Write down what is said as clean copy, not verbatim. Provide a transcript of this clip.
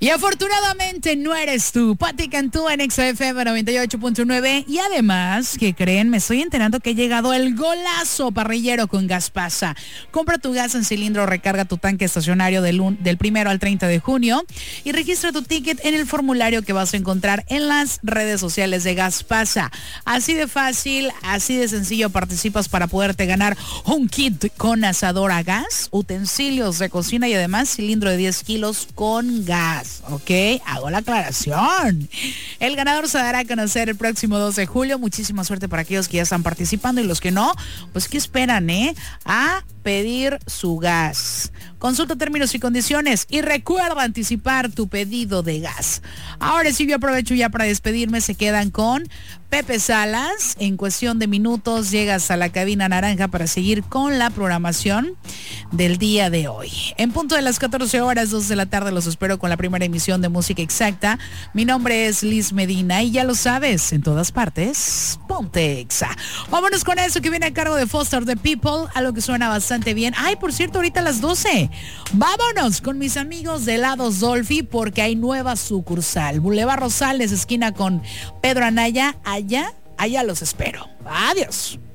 Y afortunadamente no eres tú. Pati Cantú en XFM 98.9. Y además, ¿qué creen? Me estoy enterando que ha llegado el golazo parrillero con Gaspasa. Compra tu gas en cilindro, recarga tu tanque estacionario del 1 al 30 de junio y registra tu ticket en el formulario que vas a encontrar en las redes sociales de Gaspasa. Así de fácil, así de sencillo participas para poderte ganar un kit con asador a gas, utensilios de cocina y además cilindro de 10 kilos con gas. ¿Ok? Hago la aclaración. El ganador se dará a conocer el próximo 2 de julio. Muchísima suerte para aquellos que ya están participando y los que no, pues ¿qué esperan, a pedir su gas? Consulta términos y condiciones y recuerda anticipar tu pedido de gas. Ahora sí, yo aprovecho ya para despedirme. Se quedan con Pepe Salas. En cuestión de minutos llegas a la cabina naranja para seguir con la programación del día de hoy. En punto de las 14 horas, 2 de la tarde, los espero con la primera emisión de Música Exacta. Mi nombre es Liz Medina y ya lo sabes, en todas partes, ponte Exa. Vámonos con eso que viene a cargo de Foster the People, algo que suena bastante bien. Ay, por cierto, ahorita a las 12, vámonos con mis amigos de Helados Dolphy porque hay nueva sucursal. Boulevard Rosales, esquina con Pedro Anaya. Allá los espero. Adiós.